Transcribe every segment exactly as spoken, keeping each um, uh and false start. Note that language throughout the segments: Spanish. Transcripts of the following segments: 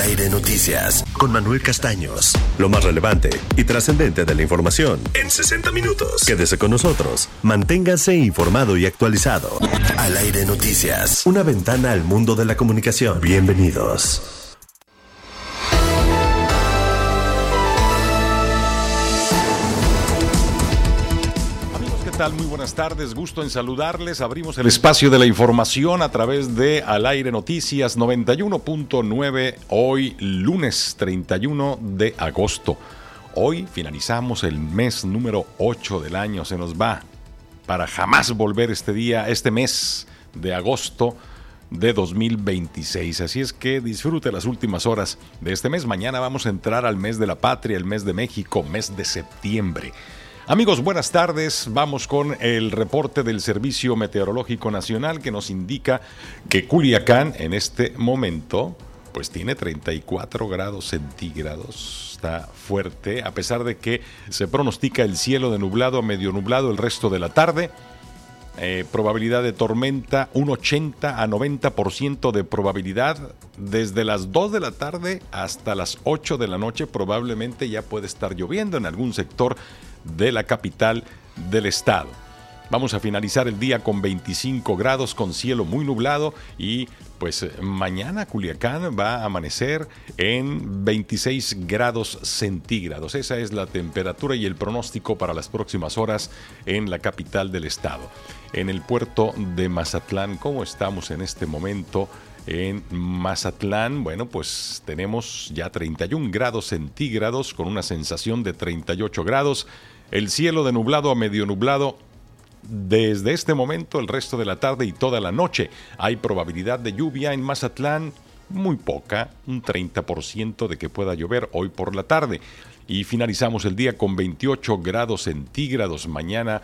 Aire Noticias, con Manuel Castaños. Lo más relevante y trascendente de la información en sesenta minutos. Quédese con nosotros. Manténgase informado y actualizado. Al Aire Noticias, una ventana al mundo de la comunicación. Bienvenidos. ¿Qué tal? Muy buenas tardes, gusto en saludarles. Abrimos el espacio de la información a través de Al Aire Noticias noventa y uno punto nueve, hoy lunes treinta y uno de agosto. Hoy finalizamos el mes número ocho del año, se nos va para jamás volver este día, este mes de agosto de dos mil veintiséis. Así es que disfrute las últimas horas de este mes. Mañana vamos a entrar al mes de la patria, el mes de México, mes de septiembre. Amigos, buenas tardes. Vamos con el reporte del Servicio Meteorológico Nacional que nos indica que Culiacán en este momento pues tiene treinta y cuatro grados centígrados. Está fuerte, a pesar de que se pronostica el cielo de nublado a medio nublado el resto de la tarde. Eh, probabilidad de tormenta, un ochenta a noventa por ciento de probabilidad. Desde las dos de la tarde hasta las ocho de la noche probablemente ya puede estar lloviendo en algún sector de la capital del estado. Vamos a finalizar el día con veinticinco grados, con cielo muy nublado, y pues mañana Culiacán va a amanecer en veintiséis grados centígrados. Esa es la temperatura y el pronóstico para las próximas horas en la capital del estado. En el puerto de Mazatlán, ¿cómo estamos en este momento? En Mazatlán, bueno, pues tenemos ya treinta y un grados centígrados con una sensación de treinta y ocho grados. El cielo de nublado a medio nublado desde este momento, el resto de la tarde y toda la noche. Hay probabilidad de lluvia en Mazatlán, muy poca, un treinta por ciento de que pueda llover hoy por la tarde. Y finalizamos el día con veintiocho grados centígrados. Mañana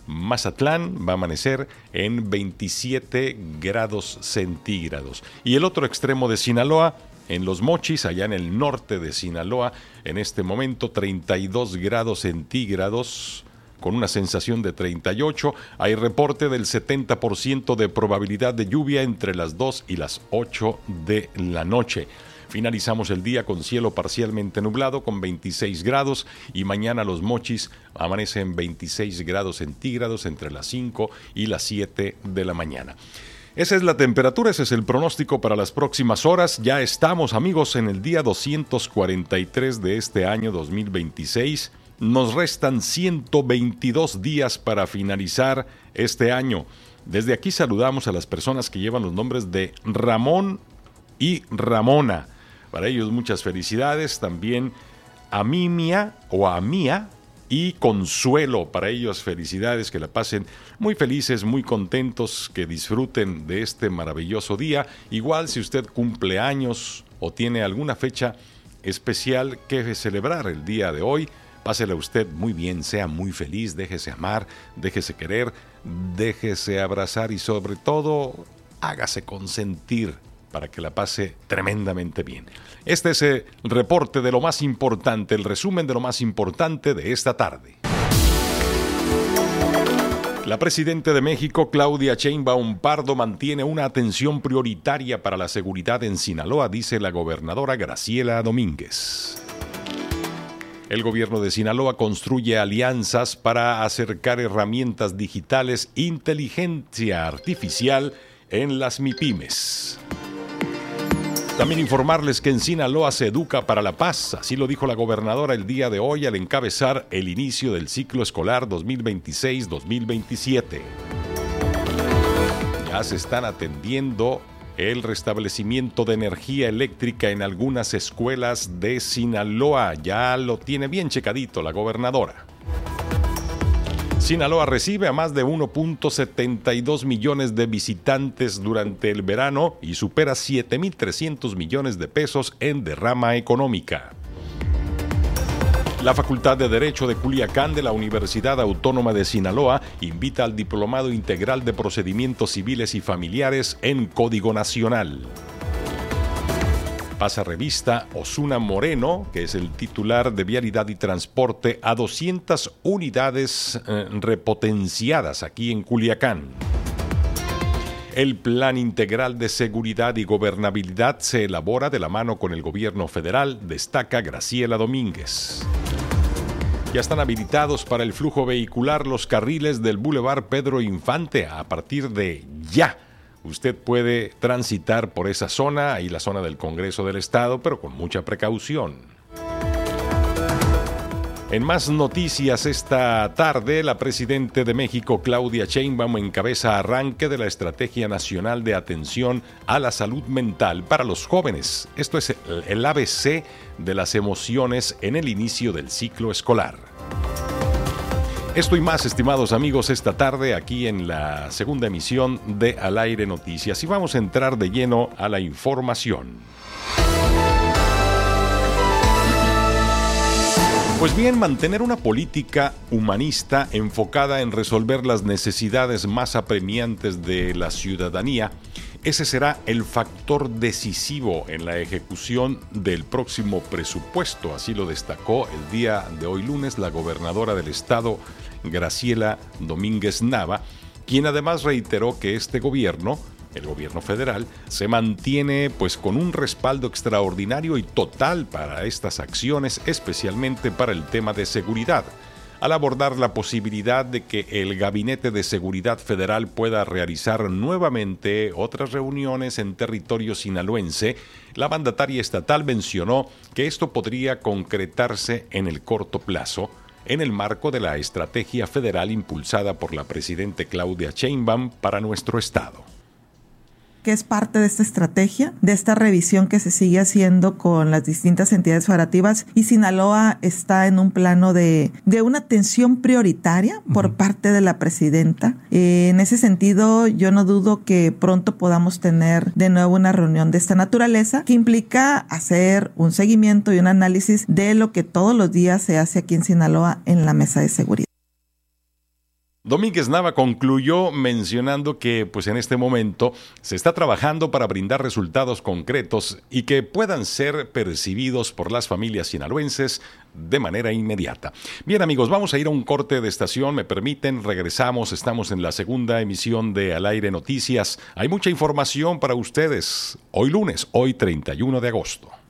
Mazatlán va a amanecer en veintisiete grados centígrados. Y el otro extremo de Sinaloa, en Los Mochis, allá en el norte de Sinaloa, en este momento treinta y dos grados centígrados con una sensación de treinta y ocho. Hay reporte del setenta por ciento de probabilidad de lluvia entre las dos y las ocho de la noche. Finalizamos el día con cielo parcialmente nublado con veintiséis grados, y mañana Los Mochis amanece en veintiséis grados centígrados entre las cinco y las siete de la mañana. Esa es la temperatura, ese es el pronóstico para las próximas horas. Ya estamos, amigos, en el día doscientos cuarenta y tres de este año dos mil veintiséis. Nos restan ciento veintidós días para finalizar este año. Desde aquí saludamos a las personas que llevan los nombres de Ramón y Ramona. Para ellos muchas felicidades. También a Mimia o a Mía y Consuelo. Para ellos felicidades, que la pasen muy felices, muy contentos, que disfruten de este maravilloso día. Igual si usted cumple años o tiene alguna fecha especial que celebrar el día de hoy, pásela usted muy bien, sea muy feliz, déjese amar, déjese querer, déjese abrazar y sobre todo hágase consentir para que la pase tremendamente bien. Este es el reporte de lo más importante, el resumen de lo más importante de esta tarde. La presidenta de México, Claudia Sheinbaum Pardo, mantiene una atención prioritaria para la seguridad en Sinaloa, dice la gobernadora Graciela Domínguez. El gobierno de Sinaloa construye alianzas para acercar herramientas digitales, inteligencia artificial en las MIPYMES. También informarles que en Sinaloa se educa para la paz, así lo dijo la gobernadora el día de hoy al encabezar el inicio del ciclo escolar dos mil veintiséis dos mil veintisiete. Ya se están atendiendo el restablecimiento de energía eléctrica en algunas escuelas de Sinaloa. Ya lo tiene bien checadito la gobernadora. Sinaloa recibe a más de uno punto setenta y dos millones de visitantes durante el verano y supera siete mil trescientos millones de pesos en derrama económica. La Facultad de Derecho de Culiacán de la Universidad Autónoma de Sinaloa invita al Diplomado Integral de Procedimientos Civiles y Familiares en Código Nacional. Pasa revista Osuna Moreno, que es el titular de Vialidad y Transporte, a doscientas unidades eh, repotenciadas aquí en Culiacán. El Plan Integral de Seguridad y Gobernabilidad se elabora de la mano con el gobierno federal, destaca Graciela Domínguez. Ya están habilitados para el flujo vehicular los carriles del Boulevard Pedro Infante. A partir de ya, usted puede transitar por esa zona, ahí la zona del Congreso del Estado, pero con mucha precaución. En más noticias esta tarde, la presidenta de México, Claudia Sheinbaum, encabeza arranque de la Estrategia Nacional de Atención a la Salud Mental para los jóvenes. Esto es el A B C de las emociones en el inicio del ciclo escolar. Esto y más, estimados amigos, esta tarde aquí en la segunda emisión de Al Aire Noticias. Y vamos a entrar de lleno a la información. Pues bien, mantener una política humanista enfocada en resolver las necesidades más apremiantes de la ciudadanía, ese será el factor decisivo en la ejecución del próximo presupuesto. Así lo destacó el día de hoy lunes la gobernadora del estado, Graciela Domínguez Nava, quien además reiteró que este gobierno, el gobierno federal, se mantiene pues con un respaldo extraordinario y total para estas acciones, especialmente para el tema de seguridad, al abordar la posibilidad de que el Gabinete de Seguridad Federal pueda realizar nuevamente otras reuniones en territorio sinaloense. La mandataria estatal mencionó que esto podría concretarse en el corto plazo, en el marco de la estrategia federal impulsada por la presidenta Claudia Sheinbaum para nuestro estado. Que es parte de esta estrategia, de esta revisión que se sigue haciendo con las distintas entidades federativas, y Sinaloa está en un plano de, de una atención prioritaria por uh-huh. parte de la presidenta. Eh, en ese sentido, yo no dudo que pronto podamos tener de nuevo una reunión de esta naturaleza, que implica hacer un seguimiento y un análisis de lo que todos los días se hace aquí en Sinaloa en la mesa de seguridad. Domínguez Nava concluyó mencionando que pues en este momento se está trabajando para brindar resultados concretos y que puedan ser percibidos por las familias sinaloenses de manera inmediata. Bien, amigos, vamos a ir a un corte de estación, me permiten, regresamos, estamos en la segunda emisión de Al Aire Noticias. Hay mucha información para ustedes hoy lunes, hoy treinta y uno de agosto.